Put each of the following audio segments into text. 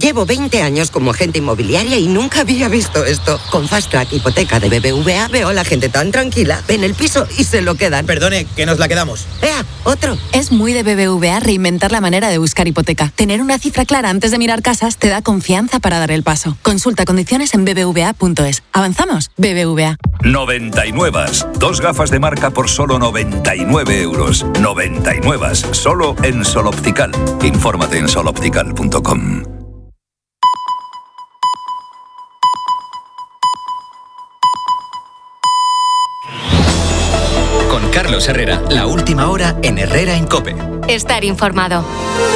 Llevo 20 años como agente inmobiliaria y nunca había visto esto. Con Fast Track Hipoteca de BBVA veo a la gente tan tranquila. Ven el piso y se lo quedan. Perdone, que nos la quedamos. ¡Ea! ¡Otro! Es muy de BBVA reinventar la manera de buscar hipoteca. Tener una cifra clara antes de mirar casas te da confianza para dar el paso. Consulta condiciones en bbva.es. ¿Avanzamos? BBVA. 99. 2 gafas de marca por solo 99 euros. 99. Solo en Sol Optical. Infórmate en soloptical.com. Con Carlos Herrera, la última hora en Herrera en COPE. Estar informado.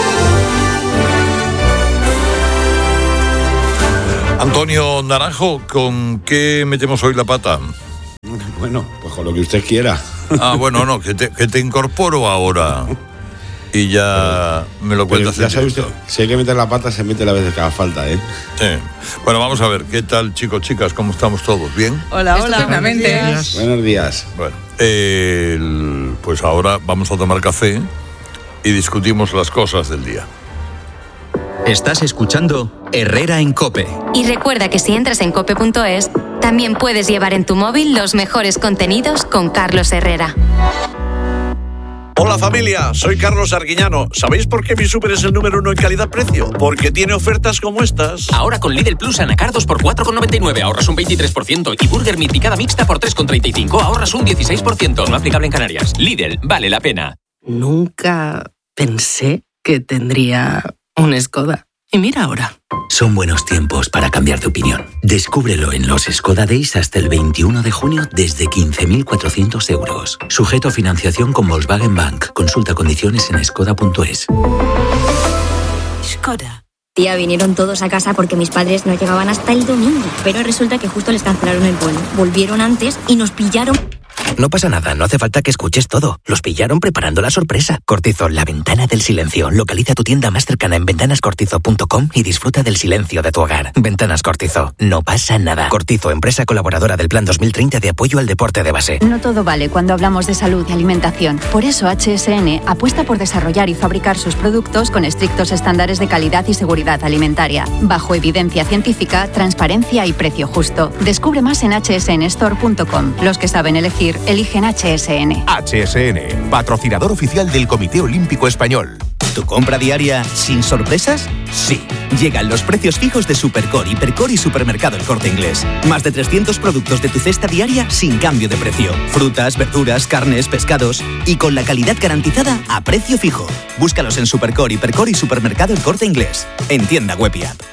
Antonio Naranjo, ¿con qué metemos hoy la pata? Bueno, pues con lo que usted quiera. Bueno, no, que te incorporo ahora y ya me lo cuentas. Ya sabe usted, si hay que meter la pata, se mete la vez que haga falta, ¿eh? Bueno, vamos a ver, ¿qué tal, chicos, chicas? ¿Cómo estamos todos? ¿Bien? Hola. Buenos días. Bueno, pues ahora vamos a tomar café y discutimos las cosas del día. Estás escuchando Herrera en COPE. Y recuerda que si entras en cope.es, también puedes llevar en tu móvil los mejores contenidos con Carlos Herrera. Hola familia, soy Carlos Arguiñano. ¿Sabéis por qué mi súper es el número 1 en calidad-precio? Porque tiene ofertas como estas. Ahora con Lidl Plus anacardos por 4,99 ahorras un 23% y Burger Mi picada mixta por 3,35 ahorras un 16%. No aplicable en Canarias. Lidl, vale la pena. Nunca pensé que tendría un Skoda. Y mira ahora. Son buenos tiempos para cambiar de opinión. Descúbrelo en los Skoda Days hasta el 21 de junio desde 15.400 euros. Sujeto a financiación con Volkswagen Bank. Consulta condiciones en skoda.es. Skoda. Tía, vinieron todos a casa porque mis padres no llegaban hasta el domingo. Pero resulta que justo les cancelaron el vuelo. Volvieron antes y nos pillaron. No pasa nada, no hace falta que escuches todo. Los pillaron preparando la sorpresa. Cortizo, la ventana del silencio. Localiza tu tienda más cercana en ventanascortizo.com y disfruta del silencio de tu hogar. Ventanas Cortizo, no pasa nada. Cortizo, empresa colaboradora del Plan 2030 de apoyo al deporte de base. No todo vale cuando hablamos de salud y alimentación. Por eso HSN apuesta por desarrollar y fabricar sus productos con estrictos estándares de calidad y seguridad alimentaria, bajo evidencia científica, transparencia y precio justo. Descubre más en hsnstore.com. Los que saben elegir, eligen HSN. HSN, patrocinador oficial del Comité Olímpico Español. ¿Tu compra diaria sin sorpresas? Sí. Llegan los precios fijos de Supercore, Hipercore y Supermercado El Corte Inglés. Más de 300 productos de tu cesta diaria sin cambio de precio. Frutas, verduras, carnes, pescados y con la calidad garantizada a precio fijo. Búscalos en Supercore, Hipercore y Supermercado El Corte Inglés. En tienda web y app.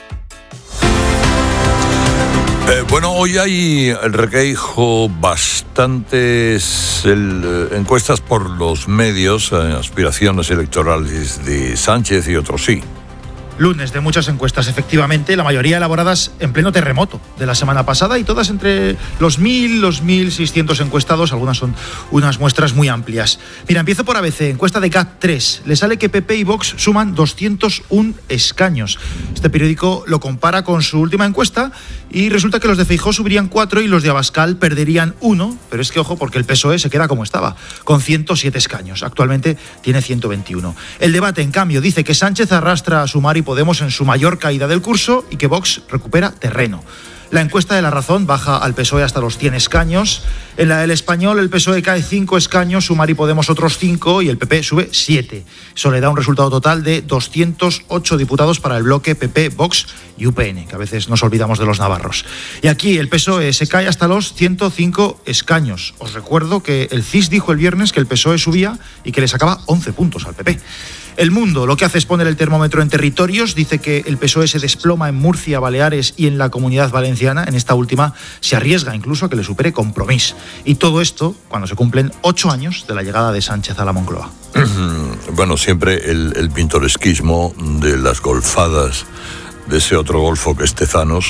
Bueno, hoy hay, Requeijo, bastantes encuestas por los medios, aspiraciones electorales de Sánchez y otros sí. Lunes de muchas encuestas, efectivamente, la mayoría elaboradas en pleno terremoto de la semana pasada y todas entre los 1.000, los 1.600 encuestados, algunas son unas muestras muy amplias. Mira, empiezo por ABC, encuesta de GAT3, le sale que PP y Vox suman 201 escaños. Este periódico lo compara con su última encuesta y resulta que los de Feijóo subirían 4 y los de Abascal perderían 1, pero es que ojo, porque el PSOE se queda como estaba, con 107 escaños, actualmente tiene 121. El debate, en cambio, dice que Sánchez arrastra a Sumar y Podemos en su mayor caída del curso y que Vox recupera terreno. La encuesta de La Razón baja al PSOE hasta los 100 escaños. En la del Español el PSOE cae 5 escaños, Sumar y Podemos otros 5 y el PP sube 7. Eso le da un resultado total de 208 diputados para el bloque PP, Vox y UPN, que a veces nos olvidamos de los navarros. Y aquí el PSOE se cae hasta los 105 escaños. Os recuerdo que el CIS dijo el viernes que el PSOE subía y que le sacaba 11 puntos al PP. El Mundo lo que hace es poner el termómetro en territorios, dice que el PSOE se desploma en Murcia, Baleares y en la Comunidad Valenciana. En esta última se arriesga incluso a que le supere Compromís. Y todo esto cuando se cumplen 8 años de la llegada de Sánchez a la Moncloa. Bueno, siempre el pintoresquismo de las golfadas de ese otro golfo que es Tezanos,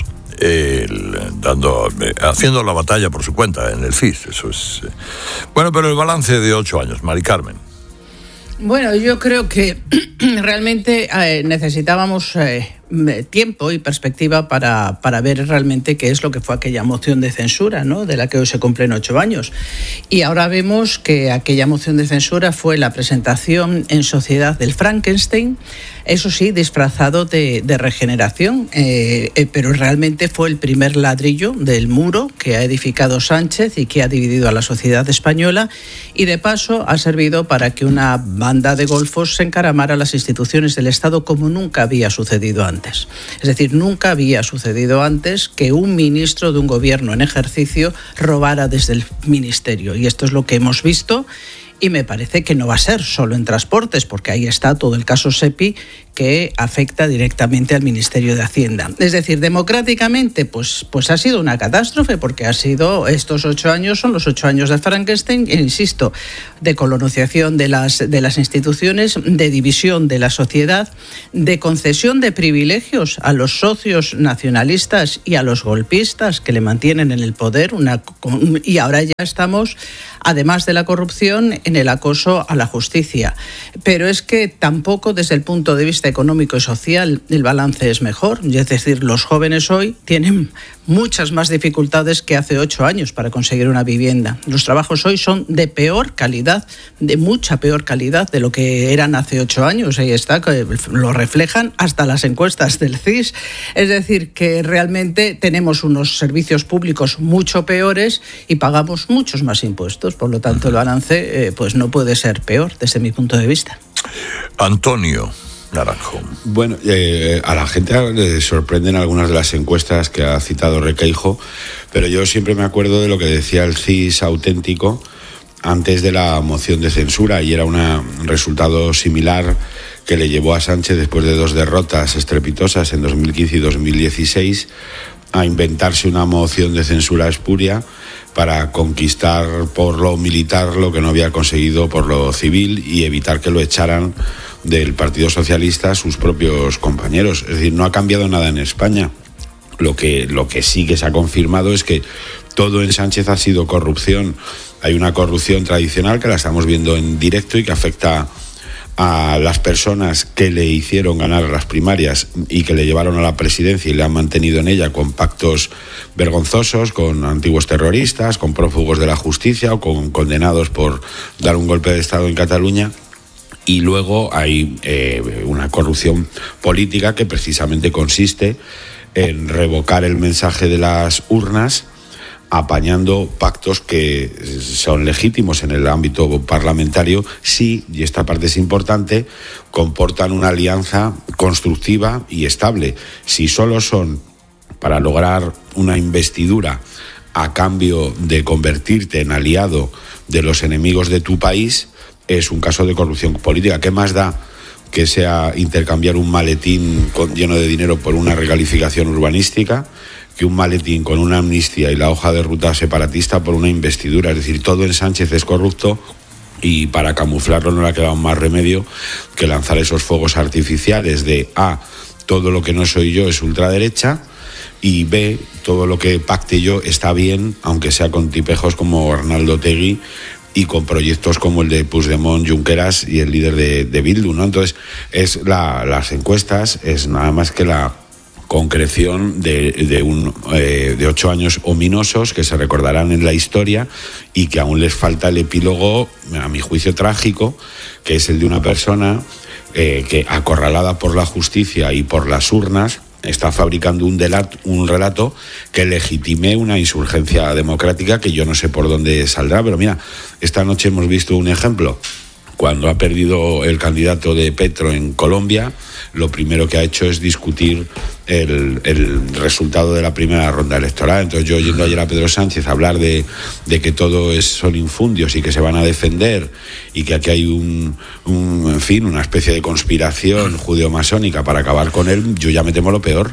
haciendo la batalla por su cuenta en el CIS. Eso es. Bueno, pero el balance de 8 años, Mari Carmen. Bueno, yo creo que realmente necesitábamos tiempo y perspectiva para ver realmente qué es lo que fue aquella moción de censura, ¿no?, de la que hoy se cumplen 8 años. Y ahora vemos que aquella moción de censura fue la presentación en sociedad del Frankenstein, eso sí, disfrazado de regeneración, pero realmente fue el primer ladrillo del muro que ha edificado Sánchez y que ha dividido a la sociedad española, y de paso ha servido para que una banda de golfos se encaramara a las instituciones del Estado como nunca había sucedido antes. Es decir, nunca había sucedido antes que un ministro de un gobierno en ejercicio robara desde el ministerio, y esto es lo que hemos visto. Y me parece que no va a ser solo en transportes, porque ahí está todo el caso SEPI, que afecta directamente al Ministerio de Hacienda. Es decir, democráticamente, pues ha sido una catástrofe, porque estos 8 años son los 8 años de Frankenstein, e insisto, de colonización de las instituciones, de división de la sociedad, de concesión de privilegios a los socios nacionalistas y a los golpistas que le mantienen en el poder, y ahora ya estamos, además de la corrupción, en el acoso a la justicia. Pero es que tampoco desde el punto de vista económico y social el balance es mejor. Es decir, los jóvenes hoy tienen muchas más dificultades que hace 8 años para conseguir una vivienda. Los trabajos hoy son de peor calidad, de mucha peor calidad de lo que eran hace 8 años. Ahí está, que lo reflejan hasta las encuestas del CIS. Es decir, que realmente tenemos unos servicios públicos mucho peores y pagamos muchos más impuestos. Por lo tanto, el balance pues no puede ser peor desde mi punto de vista. Antonio Naranjo. Bueno, a la gente le sorprenden algunas de las encuestas que ha citado Requeijo, pero yo siempre me acuerdo de lo que decía el CIS auténtico antes de la moción de censura, y era un resultado similar que le llevó a Sánchez, después de 2 derrotas estrepitosas en 2015 y 2016, a inventarse una moción de censura espuria para conquistar por lo militar lo que no había conseguido por lo civil y evitar que lo echaran del Partido Socialista sus propios compañeros. Es decir, no ha cambiado nada en España. Lo que sí que se ha confirmado es que todo en Sánchez ha sido corrupción. Hay una corrupción tradicional que la estamos viendo en directo y que afecta a las personas que le hicieron ganar las primarias y que le llevaron a la presidencia y le han mantenido en ella, con pactos vergonzosos con antiguos terroristas, con prófugos de la justicia o con condenados por dar un golpe de Estado en Cataluña. Y luego hay una corrupción política que precisamente consiste en revocar el mensaje de las urnas, apañando pactos que son legítimos en el ámbito parlamentario, sí, y esta parte es importante, comportan una alianza constructiva y estable. Si solo son para lograr una investidura a cambio de convertirte en aliado de los enemigos de tu país, es un caso de corrupción política. ¿Qué más da que sea intercambiar un maletín lleno de dinero por una recalificación urbanística que un maletín con una amnistía y la hoja de ruta separatista por una investidura? Es decir, todo en Sánchez es corrupto, y para camuflarlo no le ha quedado más remedio que lanzar esos fuegos artificiales de A, todo lo que no soy yo es ultraderecha, y B, todo lo que pacte yo está bien, aunque sea con tipejos como Arnaldo Otegi y con proyectos como el de Puigdemont, Junqueras y el líder de Bildu, ¿no? Entonces, las encuestas es nada más que la concreción de 8 años ominosos que se recordarán en la historia y que aún les falta el epílogo, a mi juicio trágico, que es el de una persona que, acorralada por la justicia y por las urnas, está fabricando un relato que legitime una insurgencia democrática que yo no sé por dónde saldrá. Pero mira, esta noche hemos visto un ejemplo. Cuando ha perdido el candidato de Petro en Colombia, lo primero que ha hecho es discutir el resultado de la primera ronda electoral. Entonces, yo oyendo ayer a Pedro Sánchez hablar de que todo son infundios y que se van a defender y que aquí hay en fin, una especie de conspiración judeo-masónica para acabar con él, yo ya me temo lo peor.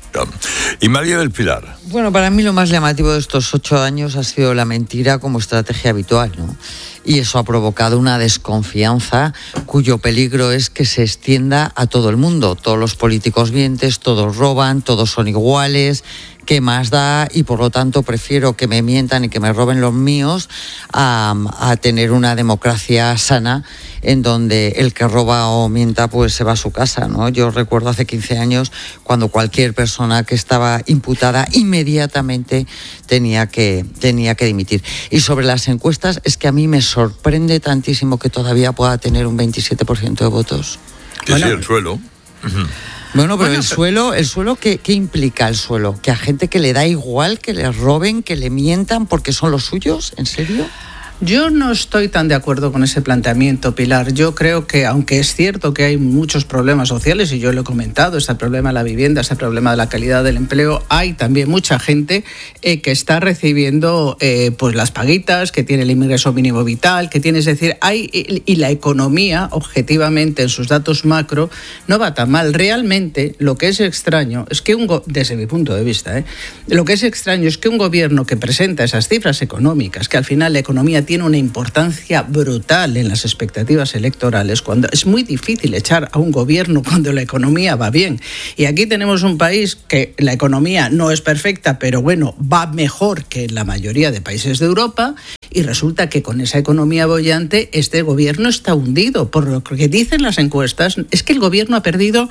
Y María del Pilar. Bueno, para mí lo más llamativo de estos 8 años ha sido la mentira como estrategia habitual, ¿no? Y eso ha provocado una desconfianza cuyo peligro es que se extienda a todo el mundo. Todos los políticos mientes, todos roban, todos son iguales. ¿Qué más da? Y por lo tanto prefiero que me mientan y que me roben los míos a tener una democracia sana en donde el que roba o mienta pues se va a su casa, ¿no? Yo recuerdo hace 15 años cuando cualquier persona que estaba imputada inmediatamente tenía que dimitir. Y sobre las encuestas, es que a mí me sorprende tantísimo que todavía pueda tener un 27% de votos. Que bueno, sí, el suelo. Bueno, pero el suelo, ¿qué implica el suelo? ¿Que a gente que le da igual que les roben, que le mientan porque son los suyos? ¿En serio? Yo no estoy tan de acuerdo con ese planteamiento, Pilar. Yo creo que, aunque es cierto que hay muchos problemas sociales, y yo lo he comentado, está el problema de la vivienda, está el problema de la calidad del empleo, hay también mucha gente que está recibiendo pues las paguitas, que tiene el ingreso mínimo vital, que tiene, es decir, y la economía, objetivamente, en sus datos macro, no va tan mal. Realmente, lo que es extraño es que desde mi punto de vista, lo que es extraño es que un gobierno que presenta esas cifras económicas, que al final la economía tiene una importancia brutal en las expectativas electorales, cuando es muy difícil echar a un gobierno cuando la economía va bien. Y aquí tenemos un país que la economía no es perfecta, pero bueno, va mejor que en la mayoría de países de Europa, y resulta que con esa economía boyante este gobierno está hundido. Por lo que dicen las encuestas, es que el gobierno ha perdido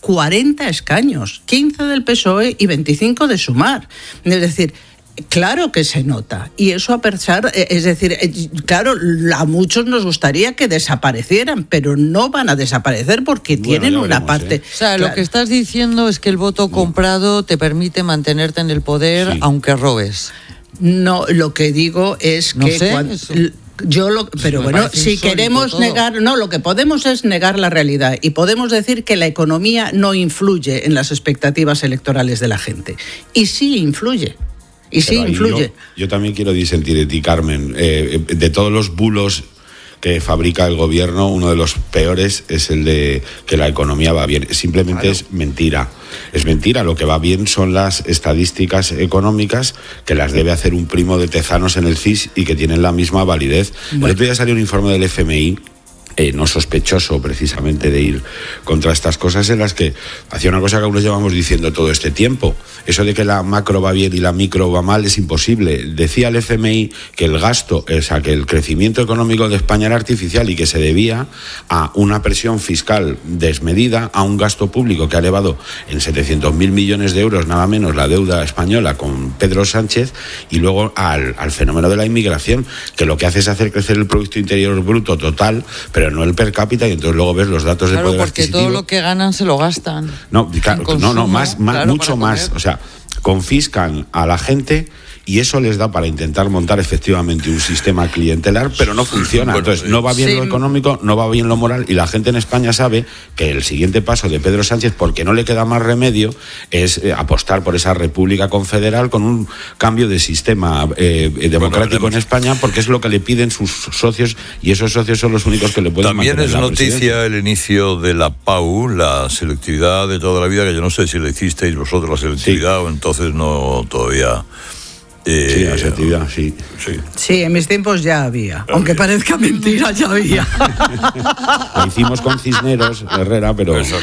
40 escaños, 15 del PSOE y 25 de Sumar. Es decir, claro que se nota, y eso a pesar, es decir, claro, a muchos nos gustaría que desaparecieran, pero no van a desaparecer porque tienen una parte. O sea, claro, lo que estás diciendo es que el voto comprado te permite mantenerte en el poder aunque robes. No, lo que digo es que pero bueno, si queremos todo. Lo que podemos es negar la realidad, y podemos decir que la economía no influye en las expectativas electorales de la gente, y sí influye. Y sí, influye. Yo también quiero disentir de ti, Carmen. De todos los bulos que fabrica el gobierno, uno de los peores es el de que la economía va bien. Simplemente es mentira. Es mentira. Lo que va bien son las estadísticas económicas, que las debe hacer un primo de Tezanos en el CIS y que tienen la misma validez. Bueno. El otro día salió un informe del FMI, no sospechoso precisamente de ir contra estas cosas, en las que hacía una cosa que aún nos llevamos diciendo todo este tiempo. Eso de que la macro va bien y la micro va mal es imposible. Decía el FMI que el gasto, o sea, que el crecimiento económico de España era artificial y que se debía a una presión fiscal desmedida, a un gasto público que ha elevado en 700.000 millones de euros, nada menos, la deuda española con Pedro Sánchez, y luego al fenómeno de la inmigración, que lo que hace es hacer crecer el Producto Interior Bruto total, pero no el per cápita, y entonces luego ves los datos de poder adquisitivo. Porque todo lo que ganan se lo gastan. No, claro, consumo, mucho más. O sea, confiscan a la gente y eso les da para intentar montar efectivamente un sistema clientelar, pero no funciona. Entonces, no va bien lo económico, no va bien lo moral, y la gente en España sabe que el siguiente paso de Pedro Sánchez, porque no le queda más remedio, es apostar por esa república confederal con un cambio de sistema democrático en España, porque es lo que le piden sus socios, y esos socios son los únicos que le pueden También mantener es la noticia presidencia. el inicio de la PAU, la selectividad de toda la vida, que yo no sé si le hicisteis vosotros la selectividad o entonces no todavía. Sí, la selectividad, sí. Sí, en mis tiempos ya había. Aunque parezca mentira, ya había. Lo hicimos con Cisneros, Herrera, pero... Sí.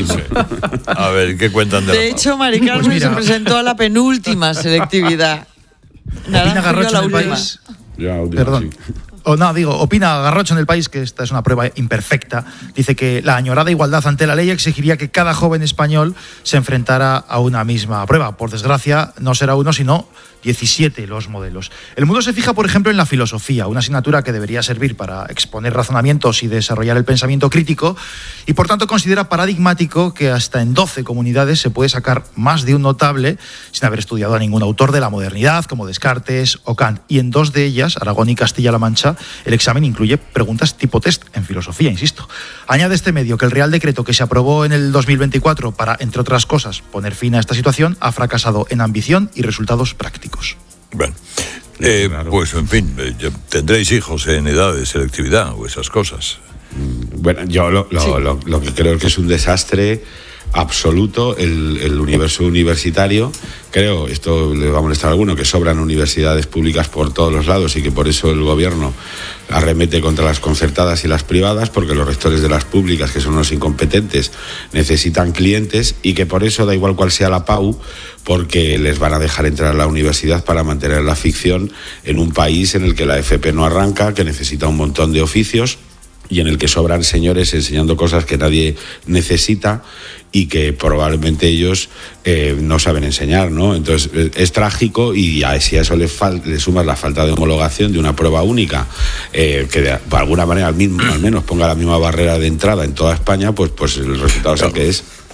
A ver, ¿qué cuentan de la PAU? De hecho, Mari Carmen se presentó a la penúltima selectividad. Opina Garrocho en el país. Perdón. Opina Garrocho en El País, que esta es una prueba imperfecta. Dice que la añorada igualdad ante la ley exigiría que cada joven español se enfrentara a una misma prueba. Por desgracia, no será uno, sino 17 los modelos. El Mundo se fija, por ejemplo, en la filosofía, una asignatura que debería servir para exponer razonamientos y desarrollar el pensamiento crítico, y por tanto considera paradigmático que hasta en 12 comunidades se puede sacar más de un notable sin haber estudiado a ningún autor de la modernidad, como Descartes o Kant. Y en 2 de ellas, Aragón y Castilla-La Mancha, el examen incluye preguntas tipo test en filosofía, insisto. Añade este medio que el Real Decreto que se aprobó en el 2024 para, entre otras cosas, poner fin a esta situación, ha fracasado en ambición y resultados prácticos. Bueno, pues en fin, tendréis hijos en edad de selectividad o esas cosas. Bueno, yo lo que creo es que es un desastre absoluto el universo universitario. Creo, esto le va a molestar a alguno, que sobran universidades públicas por todos los lados y que por eso el gobierno arremete contra las concertadas y las privadas, porque los rectores de las públicas, que son los incompetentes, necesitan clientes, y que por eso da igual cuál sea la PAU, porque les van a dejar entrar a la universidad para mantener la ficción en un país en el que la FP no arranca, que necesita un montón de oficios y en el que sobran señores enseñando cosas que nadie necesita y que probablemente ellos no saben enseñar, ¿no? Entonces es trágico, y si a eso le sumas la falta de homologación de una prueba única, que de alguna manera al menos ponga la misma barrera de entrada en toda España, pues el resultado es el que es.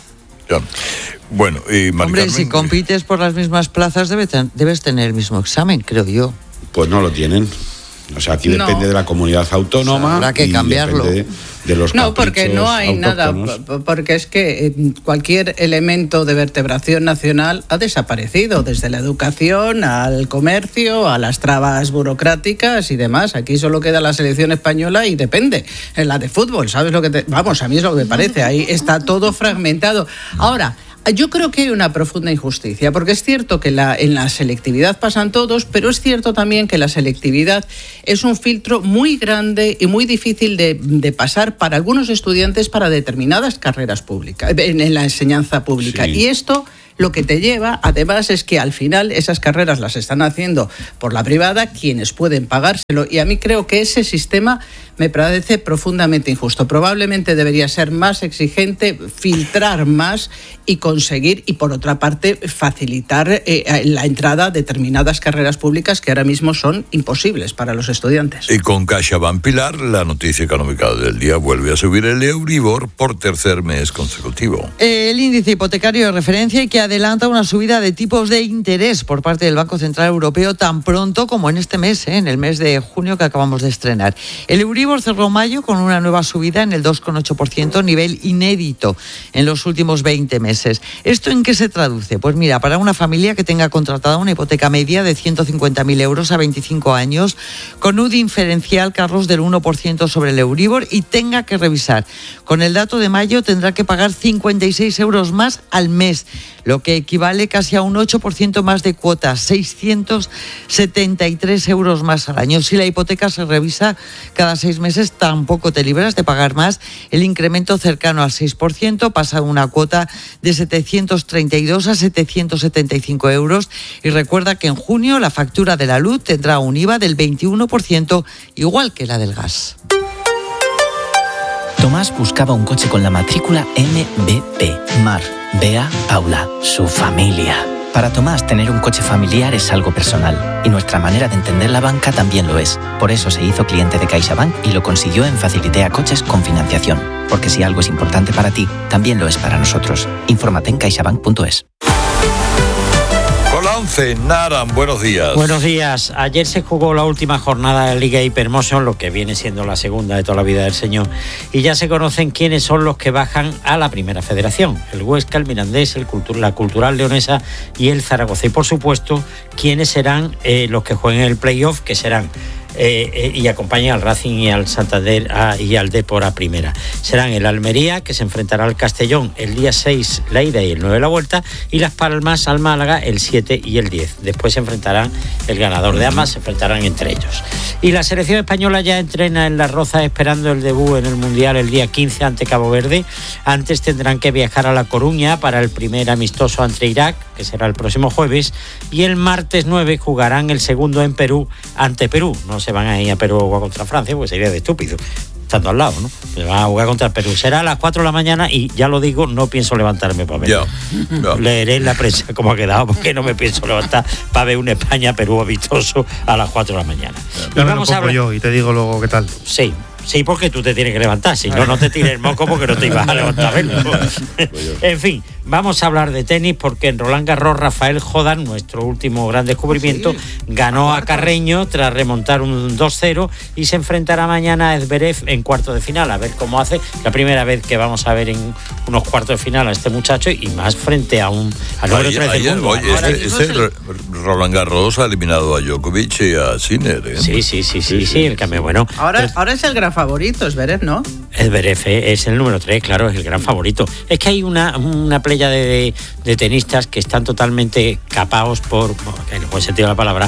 Ya. Bueno, y Mari Hombre, Carmen, si compites por las mismas plazas debes tener el mismo examen, creo yo. Pues no lo tienen. O sea, aquí depende de la comunidad autónoma. O sea, habrá que cambiarlo. Depende de los no, porque no hay autóctonos. nada, porque es que cualquier elemento de vertebración nacional ha desaparecido, desde la educación al comercio, a las trabas burocráticas y demás. Aquí solo queda la selección española y depende, en la de fútbol, ¿sabes lo que vamos, a mí es lo que me parece, ahí está todo fragmentado. Ahora, yo creo que hay una profunda injusticia, porque es cierto que en la selectividad pasan todos, pero es cierto también que la selectividad es un filtro muy grande y muy difícil de pasar para algunos estudiantes para determinadas carreras públicas, en la enseñanza pública. Sí. Y esto lo que te lleva, además, es que al final esas carreras las están haciendo por la privada quienes pueden pagárselo. Y a mí creo que ese sistema me parece profundamente injusto. Probablemente debería ser más exigente, filtrar más y conseguir, y por otra parte, facilitar la entrada a determinadas carreras públicas que ahora mismo son imposibles para los estudiantes. Y con CaixaBank, Pilar, la noticia económica del día: vuelve a subir el Euribor por tercer mes consecutivo. El índice hipotecario de referencia y que adelanta una subida de tipos de interés por parte del Banco Central Europeo tan pronto como en este mes, en el mes de junio que acabamos de estrenar. El Euribor cerró mayo con una nueva subida en el 2,8%, nivel inédito en los últimos 20 meses. ¿Esto en qué se traduce? Pues mira, para una familia que tenga contratada una hipoteca media de 150.000 euros a 25 años, con un diferencial, Carlos, del 1% sobre el Euribor y tenga que revisar con el dato de mayo, tendrá que pagar 56 euros más al mes, lo que equivale casi a un 8% más de cuota, 673 euros más al año. Si la hipoteca se revisa cada 6 meses, tampoco te libras de pagar más. El incremento cercano al 6% pasa de una cuota de 732 a 775 euros. Y recuerda que en junio la factura de la luz tendrá un IVA del 21%, igual que la del gas. Tomás buscaba un coche con la matrícula MBP, Mar, Bea, Paula, su familia. Para Tomás, tener un coche familiar es algo personal, y nuestra manera de entender la banca también lo es. Por eso se hizo cliente de CaixaBank y lo consiguió en Facilitea Coches con financiación. Porque si algo es importante para ti, también lo es para nosotros. Infórmate en caixabank.es. Con la 11, Naran, buenos días. Buenos días. Ayer se jugó la última jornada de Liga Hypermotion, lo que viene siendo la segunda de toda la vida del señor, y ya se conocen quiénes son los que bajan a la primera federación: el Huesca, el Mirandés, la Cultural Leonesa y el Zaragoza. Y por supuesto, quiénes serán los que jueguen el playoff, que serán y acompañan al Racing y al Santander y al Depor a primera. Serán el Almería, que se enfrentará al Castellón el día 6 la ida y el 9 la vuelta, y Las Palmas al Málaga el 7 y el 10. Después se enfrentarán el ganador de ambas, se enfrentarán entre ellos. Y la selección española ya entrena en Las Rozas esperando el debut en el Mundial el día 15 ante Cabo Verde. Antes tendrán que viajar a La Coruña para el primer amistoso ante Irak, que será el próximo jueves, y el martes 9 jugarán el segundo en Perú ante Perú. No se van a ir a Perú a jugar contra Francia, pues sería de estúpido, estando al lado, ¿no? Se van a jugar contra Perú. Será a las 4 de la mañana y ya lo digo, no pienso levantarme para ver. Ya. Leeré en la prensa cómo ha quedado, porque no me pienso levantar para ver un España-Perú amistoso a las 4 de la mañana. Ya me lo pongo yo y te digo luego qué tal. Sí, porque tú te tienes que levantar, si no, no te tires el moco porque no te ibas a levantar a verlo. En fin, vamos a hablar de tenis porque en Roland Garros Rafael Jodán, nuestro último gran descubrimiento, ganó a Carreño tras remontar un 2-0 y se enfrentará mañana a Zverev en cuarto de final, a ver cómo hace. La primera vez que vamos a ver en unos cuartos de final a este muchacho, y más frente a al número 3 del mundo. Oye, Roland Garros ha eliminado a Djokovic y a Sinner, ¿eh? Sí, el cambio bueno. Ahora es el gran favorito, Zverev, ¿no? Zverev es el número 3, claro, es el gran favorito. Es que hay una playa de tenistas que están totalmente capados en el buen sentido de la palabra,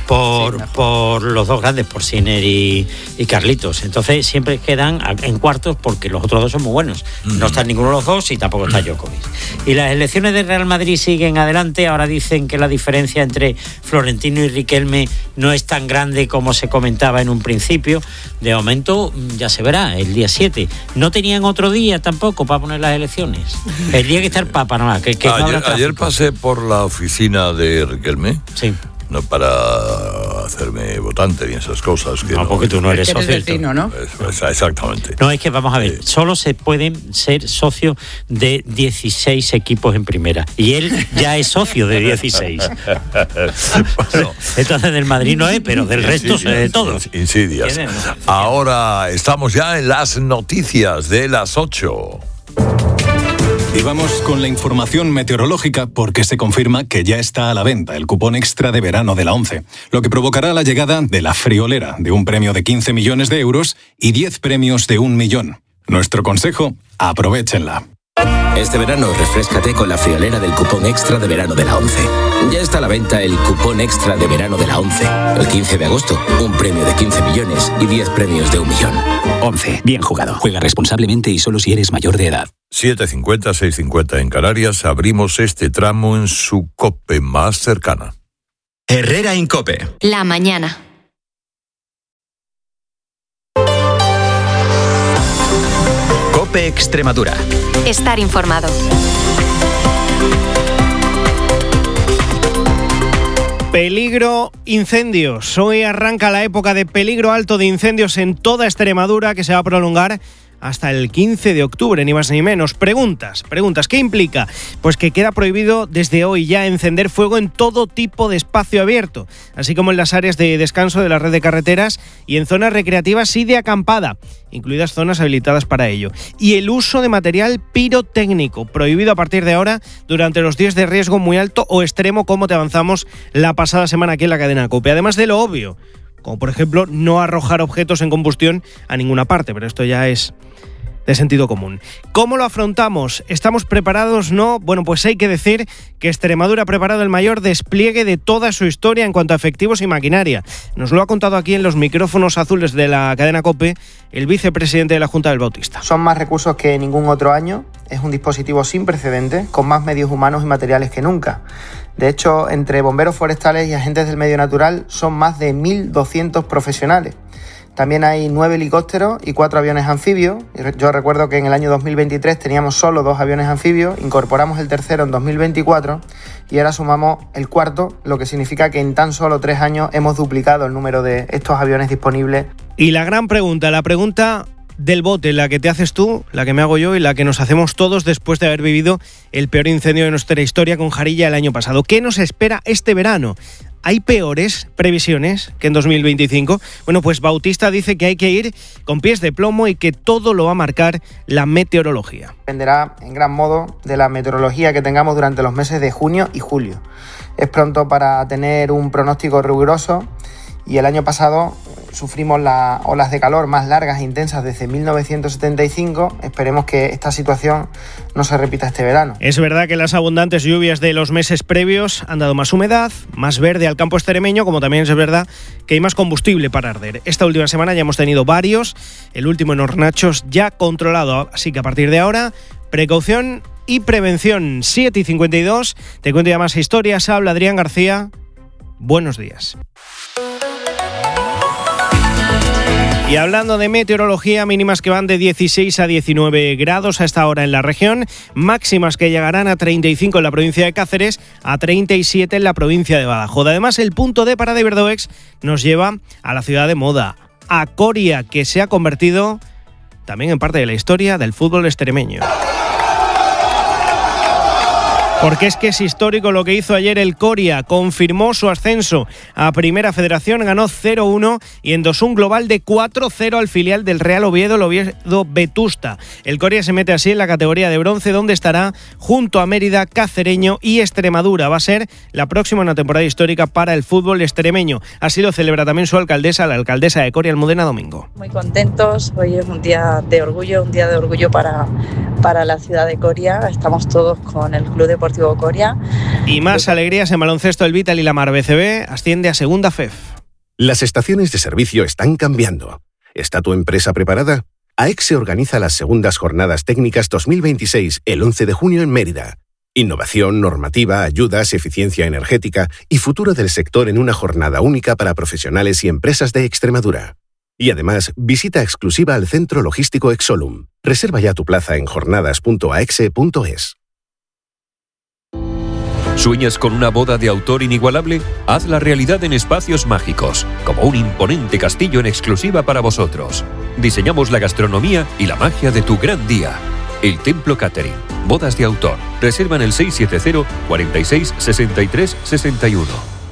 por los dos grandes, por Sinner y Carlitos. Entonces siempre quedan en cuartos porque los otros dos son muy buenos. No están ninguno de los dos y tampoco está Djokovic. Y las elecciones de Real Madrid siguen adelante. Ahora dicen que la diferencia entre Florentino y Riquelme no es tan grande como se comentaba en un principio. De momento ya se verá, el día 7. No tenían otro día tampoco para poner las elecciones. El día que está el Papa, nada más. Ayer pasé por la oficina de Riquelme. Sí. No, para hacerme votante ni esas cosas. Que no, porque tú no eres socio. Vecino, ¿no? Exactamente. No, es que vamos a ver, solo se pueden ser socios de 16 equipos en primera. Y él ya es socio de 16. Bueno, entonces del Madrid no es, pero del resto de todos. Insidias. Ahora estamos ya en las noticias de las 8. Y vamos con la información meteorológica porque se confirma que ya está a la venta el cupón extra de verano de la ONCE, lo que provocará la llegada de la friolera de un premio de 15 millones de euros y 10 premios de 1 millón. Nuestro consejo, aprovéchenla. Este verano refréscate con la friolera del cupón extra de verano de la ONCE. Ya está a la venta el cupón extra de verano de la ONCE. El 15 de agosto, un premio de 15 millones y 10 premios de 1 millón. ONCE, bien jugado. Juega responsablemente y solo si eres mayor de edad. 7:50, 6:50 en Canarias. Abrimos este tramo en su COPE más cercana. Herrera Incope. La mañana. COPE Extremadura. Estar informado. Peligro incendios. Hoy arranca la época de peligro alto de incendios en toda Extremadura, que se va a prolongar hasta el 15 de octubre, ni más ni menos. Preguntas. ¿Qué implica? Pues que queda prohibido desde hoy ya encender fuego en todo tipo de espacio abierto, así como en las áreas de descanso de la red de carreteras y en zonas recreativas y de acampada, incluidas zonas habilitadas para ello. Y el uso de material pirotécnico, prohibido a partir de ahora durante los días de riesgo muy alto o extremo, como te avanzamos la pasada semana aquí en la cadena COPE. Además de lo obvio, como por ejemplo no arrojar objetos en combustión a ninguna parte, pero esto ya es de sentido común. ¿Cómo lo afrontamos? ¿Estamos preparados? ¿No? Bueno, pues hay que decir que Extremadura ha preparado el mayor despliegue de toda su historia en cuanto a efectivos y maquinaria. Nos lo ha contado aquí en los micrófonos azules de la cadena COPE el vicepresidente de la Junta del Bautista. Son más recursos que ningún otro año. Es un dispositivo sin precedentes, con más medios humanos y materiales que nunca. De hecho, entre bomberos forestales y agentes del medio natural son más de 1.200 profesionales. También hay 9 helicópteros y 4 aviones anfibios. Yo recuerdo que en el año 2023 teníamos solo 2 aviones anfibios, incorporamos el tercero en 2024 y ahora sumamos el cuarto, lo que significa que en tan solo 3 años hemos duplicado el número de estos aviones disponibles. Y la gran pregunta, la pregunta del bote, la que te haces tú, la que me hago yo y la que nos hacemos todos después de haber vivido el peor incendio de nuestra historia con Jarilla el año pasado. ¿Qué nos espera este verano? ¿Hay peores previsiones que en 2025? Bueno, pues Bautista dice que hay que ir con pies de plomo y que todo lo va a marcar la meteorología. Dependerá en gran modo de la meteorología que tengamos durante los meses de junio y julio. Es pronto para tener un pronóstico riguroso y el año pasado sufrimos las olas de calor más largas e intensas desde 1975. Esperemos que esta situación no se repita este verano. Es verdad que las abundantes lluvias de los meses previos han dado más humedad, más verde al campo extremeño, como también es verdad que hay más combustible para arder. Esta última semana ya hemos tenido varios, el último en Hornachos ya controlado, así que a partir de ahora, precaución y prevención. 7:52, te cuento ya más historias, habla Adrián García. Buenos días. Y hablando de meteorología, mínimas que van de 16 a 19 grados a esta hora en la región, máximas que llegarán a 35 en la provincia de Cáceres, a 37 en la provincia de Badajoz. Además, el punto de parada Iberdoex nos lleva a la ciudad de moda, a Coria, que se ha convertido también en parte de la historia del fútbol extremeño. Porque es que es histórico lo que hizo ayer el Coria, confirmó su ascenso a Primera Federación, ganó 0-1 y endosó un global de 4-0 al filial del Real Oviedo, el Oviedo Vetusta. El Coria se mete así en la categoría de bronce, donde estará junto a Mérida, Cacereño y Extremadura. Va a ser la próxima una temporada histórica para el fútbol extremeño. Así lo celebra también su alcaldesa, la alcaldesa de Coria, Almudena Domingo. Muy contentos, hoy es un día de orgullo para la ciudad de Coria. Estamos todos con el Club Deportivo Coria. Y más alegrías en baloncesto, el Vital y la Mar BCB asciende a segunda FEF. Las estaciones de servicio están cambiando. ¿Está tu empresa preparada? AEXE organiza las segundas jornadas técnicas 2026 el 11 de junio en Mérida. Innovación, normativa, ayudas, eficiencia energética y futuro del sector en una jornada única para profesionales y empresas de Extremadura. Y además, visita exclusiva al centro logístico Exolum. Reserva ya tu plaza en jornadas.aexe.es. ¿Sueñas con una boda de autor inigualable? Hazla realidad en Espacios Mágicos, como un imponente castillo en exclusiva para vosotros. Diseñamos la gastronomía y la magia de tu gran día. El Templo Catering. Bodas de autor. Reserva en el 670 46 63 61.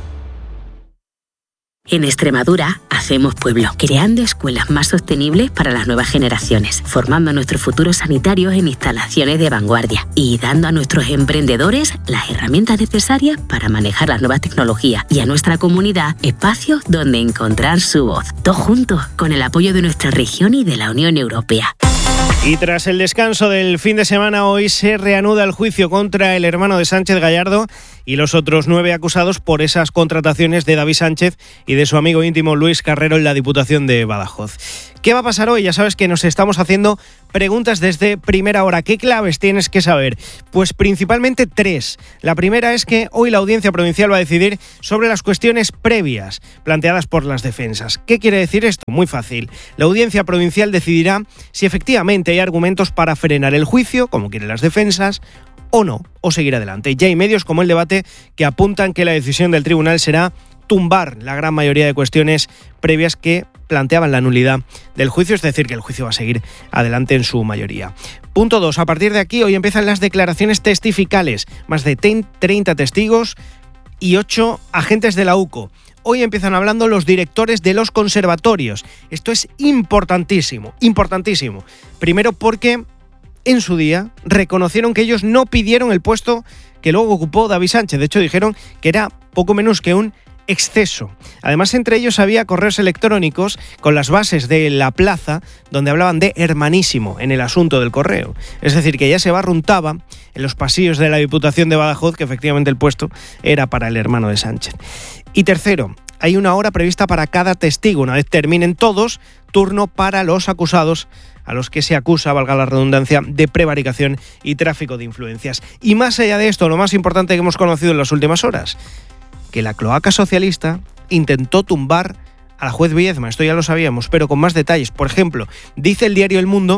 En Extremadura hacemos pueblo, creando escuelas más sostenibles para las nuevas generaciones, formando a nuestros futuros sanitarios en instalaciones de vanguardia y dando a nuestros emprendedores las herramientas necesarias para manejar las nuevas tecnologías y a nuestra comunidad espacios donde encontrar su voz. Todos juntos, con el apoyo de nuestra región y de la Unión Europea. Y tras el descanso del fin de semana, hoy se reanuda el juicio contra el hermano de Sánchez Gallardo y los otros 9 acusados por esas contrataciones de David Sánchez y de su amigo íntimo Luis Carrero en la Diputación de Badajoz. ¿Qué va a pasar hoy? Ya sabes que nos estamos haciendo preguntas desde primera hora. ¿Qué claves tienes que saber? Pues principalmente 3. La primera es que hoy la Audiencia Provincial va a decidir sobre las cuestiones previas planteadas por las defensas. ¿Qué quiere decir esto? Muy fácil. La Audiencia Provincial decidirá si efectivamente hay argumentos para frenar el juicio, como quieren las defensas, o no, o seguir adelante. Ya hay medios como El Debate que apuntan que la decisión del tribunal será tumbar la gran mayoría de cuestiones previas que planteaban la nulidad del juicio, es decir, que el juicio va a seguir adelante en su mayoría. Punto 2. A partir de aquí, hoy empiezan las declaraciones testificales. Más de 30 testigos y 8 agentes de la UCO. Hoy empiezan hablando los directores de los conservatorios. Esto es importantísimo, importantísimo. Primero porque en su día reconocieron que ellos no pidieron el puesto que luego ocupó David Sánchez. De hecho, dijeron que era poco menos que un exceso. Además, entre ellos había correos electrónicos con las bases de la plaza donde hablaban de hermanísimo en el asunto del correo. Es decir, que ya se barruntaba en los pasillos de la Diputación de Badajoz que efectivamente el puesto era para el hermano de Sánchez. Y tercero, hay una hora prevista para cada testigo. Una vez terminen todos, turno para los acusados, a los que se acusa, valga la redundancia, de prevaricación y tráfico de influencias. Y más allá de esto, lo más importante que hemos conocido en las últimas horas, que la cloaca socialista intentó tumbar a la juez Viedma. Esto ya lo sabíamos, pero con más detalles. Por ejemplo, dice el diario El Mundo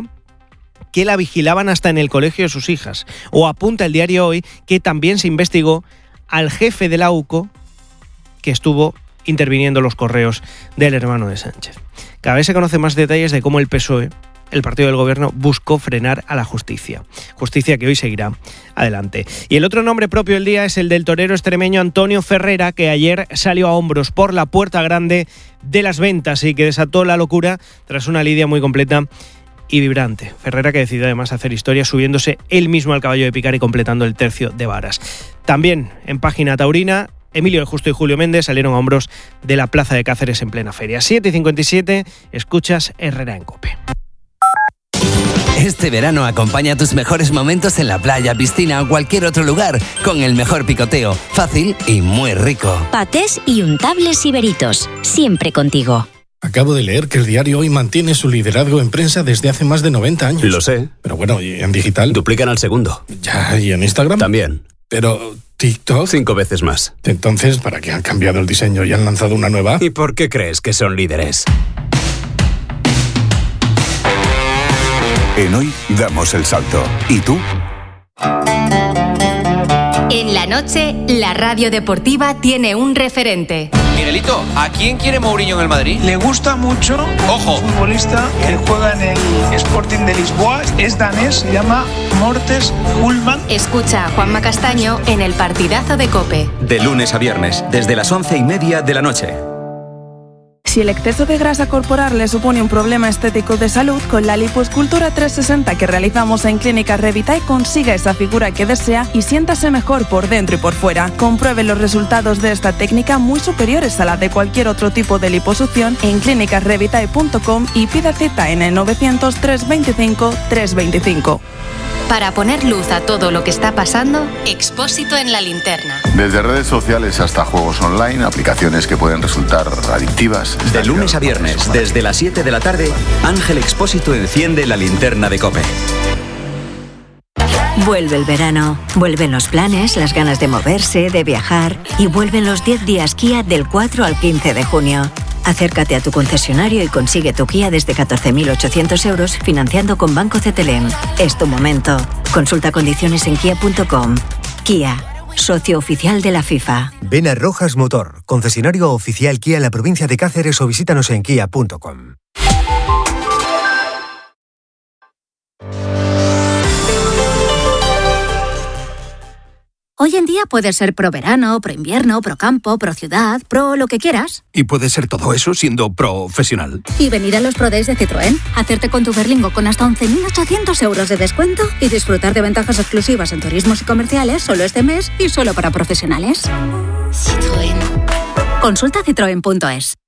que la vigilaban hasta en el colegio de sus hijas. O apunta el diario Hoy que también se investigó al jefe de la UCO que estuvo interviniendo los correos del hermano de Sánchez. Cada vez se conocen más detalles de cómo el PSOE, el partido del gobierno, buscó frenar a la justicia. Justicia que hoy seguirá adelante. Y el otro nombre propio del día es el del torero extremeño Antonio Ferrera, que ayer salió a hombros por la puerta grande de las ventas y que desató la locura tras una lidia muy completa y vibrante. Ferrera que decidió además hacer historia subiéndose él mismo al caballo de picar y completando el tercio de varas. También en página taurina, Emilio de Justo y Julio Méndez salieron a hombros de la plaza de Cáceres en plena feria. 7:57, escuchas Herrera en COPE. Este verano acompaña tus mejores momentos en la playa, piscina o cualquier otro lugar con el mejor picoteo, fácil y muy rico. Patés y untables iberitos, siempre contigo. Acabo de leer que el diario Hoy mantiene su liderazgo en prensa desde hace más de 90 años. Lo sé. Pero bueno, ¿y en digital? Duplican al segundo. Ya, ¿y en Instagram? También. Pero TikTok... 5 veces más. Entonces, ¿para qué han cambiado el diseño y han lanzado una nueva? ¿Y por qué crees que son líderes? En Hoy damos el salto. ¿Y tú? En la noche, la radio deportiva tiene un referente. Miguelito, ¿a quién quiere Mourinho en el Madrid? Le gusta mucho Ojo. un futbolista que juega en el Sporting de Lisboa, es danés, se llama Mortes Hulman. Escucha a Juanma Castaño en el partidazo de COPE. De lunes a viernes, desde las 11:30 de la noche. Si el exceso de grasa corporal le supone un problema estético de salud, con la lipoescultura 360 que realizamos en Clínica Revitae consiga esa figura que desea y siéntase mejor por dentro y por fuera. Compruebe los resultados de esta técnica muy superiores a la de cualquier otro tipo de liposucción en clinicasrevitae.com y pida cita en el 900 325 325. Para poner luz a todo lo que está pasando, Expósito en la linterna. Desde redes sociales hasta juegos online, aplicaciones que pueden resultar adictivas. De lunes a viernes, desde las 7 de la tarde, Ángel Expósito enciende la linterna de COPE. Vuelve el verano, vuelven los planes, las ganas de moverse, de viajar y vuelven los 10 días Kia del 4 al 15 de junio. Acércate a tu concesionario y consigue tu Kia desde 14.800 euros financiando con Banco CTLM. Es tu momento. Consulta condiciones en kia.com. Kia. socio oficial de la FIFA. Ven a Rojas Motor, concesionario oficial Kia en la provincia de Cáceres, o visítanos en kia.com. Hoy en día puedes ser pro verano, pro invierno, pro campo, pro ciudad, pro lo que quieras. Y puede ser todo eso siendo profesional. Y venir a los Pro Days de Citroën, hacerte con tu Berlingo con hasta 11.800 euros de descuento y disfrutar de ventajas exclusivas en turismos y comerciales solo este mes y solo para profesionales. Citroën. Consulta citroen.es.